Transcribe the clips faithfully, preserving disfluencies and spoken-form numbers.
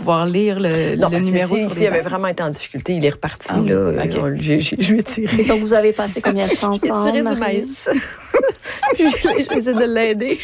pouvoir lire le, non, le numéro si, sur si, les s'il avait bancs. vraiment été en difficulté, il est reparti. Ah, là. okay. On, j'ai, j'ai, je lui ai tiré. Donc, vous avez passé combien de temps ensemble? J'ai tiré du Marie? maïs. J'ai essayé de l'aider.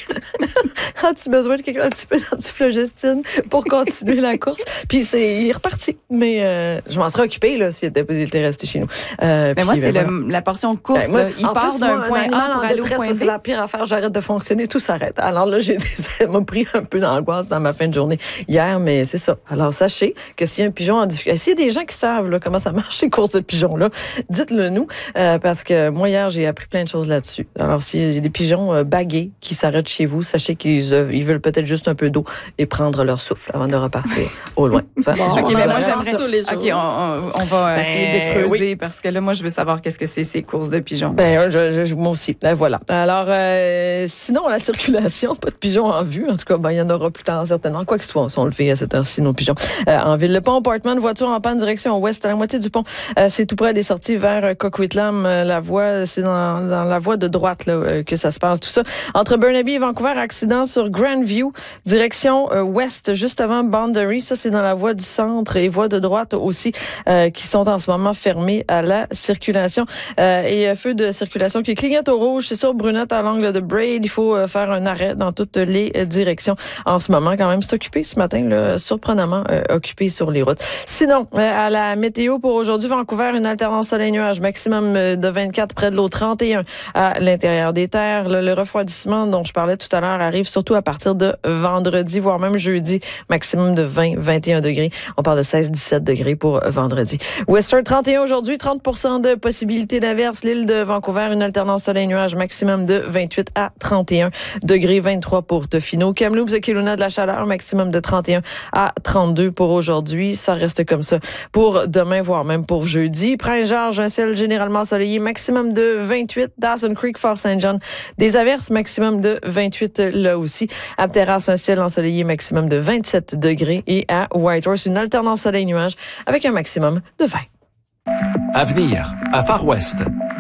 As-tu besoin de quelque, un petit peu d'antiflogestine pour continuer la course? Puis c'est, il est reparti. Mais euh, je m'en serais occupée là, s'il était, il était resté chez nous. Euh, Mais moi, puis, c'est ben, le, voilà. la portion course. Ben, moi, là. Il en part plus, d'un moi, point un animal A pour en aller au détresse, point ça, B. c'est la pire affaire. J'arrête de fonctionner, tout s'arrête. Alors là, j'ai des, ça m'a pris un peu d'angoisse dans ma fin de journée hier, mais c'est ça. Alors sachez que s'il y a un pigeon en difficulté, s'il y a des gens qui savent là, comment ça marche ces courses de pigeons là, dites-le nous, euh, parce que moi hier j'ai appris plein de choses là-dessus. Alors s'il y a des pigeons euh, bagués qui s'arrêtent chez vous, sachez qu'ils euh, ils veulent peut-être juste un peu d'eau et prendre leur souffle avant de repartir au loin. Enfin, Bon, OK, on mais en moi, apprend j'aimerais... tous les jours. OK, on, on, on va Ben, essayer de creuser oui. parce que là, moi, je veux savoir qu'est-ce que c'est ces courses de pigeons. Ben, je, je, moi aussi. Ben, voilà. Alors, euh, sinon, la circulation, pas de pigeons en vue. En tout cas, ben, il y en aura plus tard, certainement. Quoi que ce soit, on sont levés à cette heure-ci, nos pigeons. Euh, en ville, le pont Portman, voiture en panne, direction ouest, à la moitié du pont. Euh, c'est tout près des sorties vers euh, Coquitlam. Euh, la voie, c'est dans, dans la voie de droite là, euh, que ça se passe, tout ça. Entre Burnaby et Vancouver, accident sur Grandview, direction euh, ouest, juste avant Boundary. Ça, c'est dans la voie du centre et voie de droite aussi, euh, qui sont en ce moment fermées à la circulation. Euh, et euh, feu de circulation qui clignote au rouge, c'est sur Brunette à l'angle de Braid. Il faut euh, faire un arrêt dans toutes les euh, directions en ce moment. Quand même, c'est occupé ce matin, là, surprenamment euh, occupé sur les routes. Sinon, euh, à la météo pour aujourd'hui, Vancouver, une alternance soleil-nuage, maximum euh, de vingt-quatre près de l'eau, trente et un à l'intérieur des terres. Le, le refroidissement dont je parlais tout à l'heure arrive surtout à partir de vendredi, voire même jeudi, maximum de vingt à vingt et un degrés. On parle de seize à dix-sept degrés pour vendredi. Western, trente et un aujourd'hui, trente pour cent de possibilité d'averse. L'île de Vancouver, une alternance soleil-nuage, maximum de vingt-huit à trente et un degrés, vingt-trois pour Tofino. Kamloops et Kelowna, de la chaleur, maximum de trente et un à trente-deux pour aujourd'hui. Ça reste comme ça pour demain, voire même pour jeudi. Prince-Georges, un ciel généralement ensoleillé, maximum de vingt-huit. Dawson Creek, Fort-Saint-John, des averses, maximum de vingt-huit là aussi. Apteras, un ciel ensoleillé, maximum de vingt-sept degrés. Et à Whitehorse, une alternance soleil-nuage avec un maximum de vingt. Avenir, à Far West.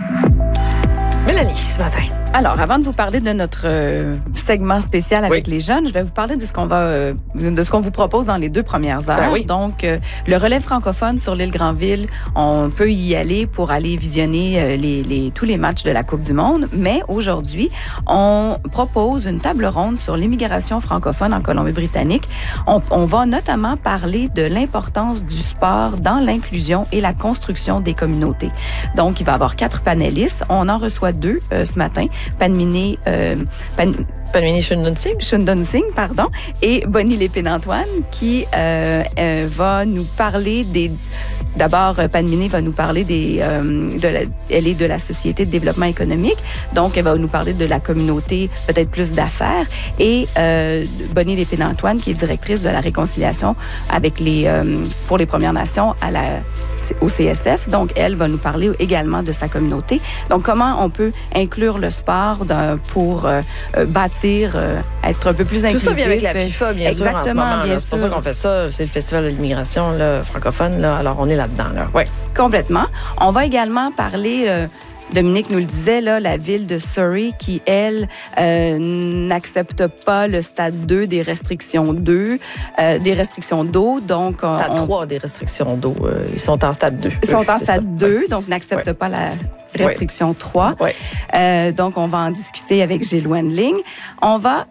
Mélanie, ce matin. Alors, avant de vous parler de notre euh, segment spécial avec Oui. les jeunes, je vais vous parler de ce qu'on va, euh, de ce qu'on vous propose dans les deux premières heures. Ben oui. Donc, euh, le relais francophone sur l'île Granville, on peut y aller pour aller visionner euh, les, les, tous les matchs de la Coupe du Monde. Mais aujourd'hui, on propose une table ronde sur l'immigration francophone en Colombie-Britannique. On, on va notamment parler de l'importance du sport dans l'inclusion et la construction des communautés. Donc, il va y avoir quatre panélistes. On en reçoit deux euh, ce matin. Panminé, euh, Pan, Panmini Shundun Singh. Shundun Singh, pardon, et Bonnie Lépine-Antoine, qui euh, euh, va nous parler des... D'abord, Panminé va nous parler des... Euh, de la, elle est de la Société de développement économique, donc elle va nous parler de la communauté, peut-être plus d'affaires, et euh, Bonnie Lépine-Antoine, qui est directrice de la réconciliation avec les, euh, pour les Premières Nations à la, au C S F. Donc, elle va nous parler également de sa communauté. Donc, comment on peut inclure le sport dans, pour euh, bâtir, euh, être un peu plus inclusif. Tout ça vient avec la FIFA, bien sûr, en ce Exactement, moment. bien là. C'est pour ça sûr. qu'on fait ça. C'est le Festival de l'immigration là, francophone. Là. Alors, on est là-dedans. Là. Ouais. Complètement. On va également parler... Euh, Dominique nous le disait, là, la ville de Surrey qui, elle, euh, n'accepte pas le stade deux des restrictions deux, euh, des restrictions d'eau. Donc, on, Stade on- trois des restrictions d'eau. Euh, ils sont en stade deux. Ils sont en C'est stade ça. deux, Ouais. donc n'acceptent Ouais. pas la restriction trois. Ouais. Euh, donc, on va en discuter avec Gilles Wendling. On va,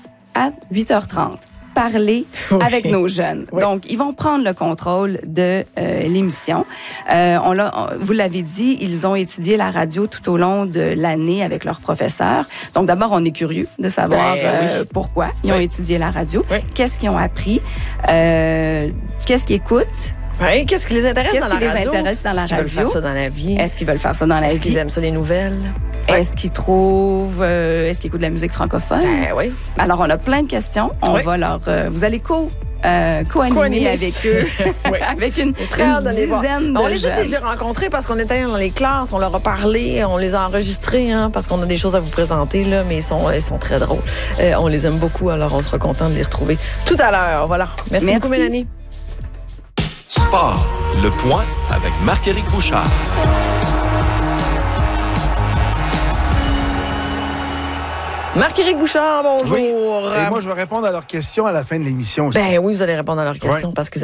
à huit heures trente, parler Oui. avec nos jeunes. Oui. Donc, ils vont prendre le contrôle de euh, l'émission. Euh, on l'a, on- vous l'avez dit, ils ont étudié la radio tout au long de l'année avec leurs professeurs. Donc, d'abord, on est curieux de savoir Ben, euh, oui. pourquoi ils ont Oui. étudié la radio, Oui. qu'est-ce qu'ils ont appris, euh, qu'est-ce qu'ils écoutent, Ouais, qu'est-ce qui les intéresse Qu'est-ce dans qui la les radio? intéresse dans la Est-ce qu'ils veulent radio? faire ça dans la vie? est-ce qu'ils veulent faire ça dans la Est-ce vie, qu'ils aiment ça, les nouvelles? est-ce qu'ils trouvent, euh, est-ce qu'ils écoutent de la musique francophone? Ben oui. Alors, on a plein de questions. On Oui. va leur... euh, vous allez co... Euh, co-animer Co-animer. avec eux, Oui. avec une, Très une hâte de les voir. dizaine de On les jeunes. a déjà rencontrés parce qu'on était dans les classes, on leur a parlé, on les a enregistrés hein, parce qu'on a des choses à vous présenter, là, mais ils sont, ils sont très drôles. Euh, on les aime beaucoup, alors on sera content de les retrouver tout à l'heure. Voilà. Merci, Merci. beaucoup, Mélanie. Sport, le point avec Marc-Éric Bouchard. Marc-Éric Bouchard, bonjour. Oui. Et moi, je vais répondre à leurs questions à la fin de l'émission aussi. Ben oui, vous allez répondre à leurs questions Ouais. parce que